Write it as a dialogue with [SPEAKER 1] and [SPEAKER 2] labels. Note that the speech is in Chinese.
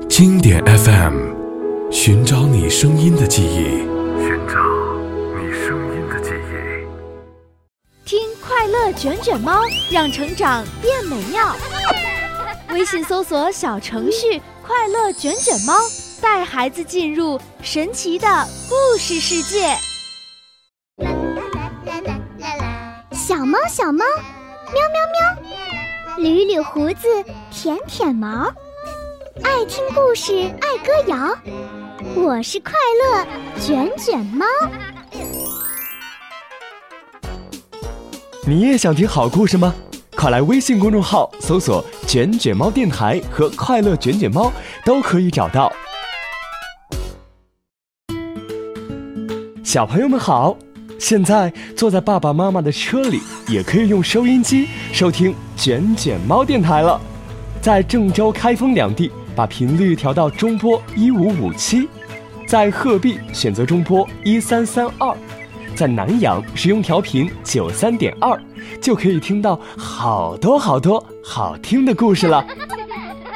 [SPEAKER 1] 经典 FM， 寻找你声音的记忆，寻找你声音的记忆。
[SPEAKER 2] 听快乐卷卷猫，让成长变美妙。微信搜索小程序快乐卷卷猫，带孩子进入神奇的故事世界。
[SPEAKER 3] 小猫小猫，喵喵喵，捋捋胡子，舔舔毛，爱听故事，爱歌谣。我是快乐卷卷猫。
[SPEAKER 4] 你也想听好故事吗？快来微信公众号搜索卷卷猫电台和快乐卷卷猫，都可以找到。小朋友们好，现在坐在爸爸妈妈的车里，也可以用收音机收听卷卷猫电台了。在郑州、开封两地把频率调到中波1557，在鹤壁选择中波1332，在南阳使用调频93.2，就可以听到好多好多好听的故事了。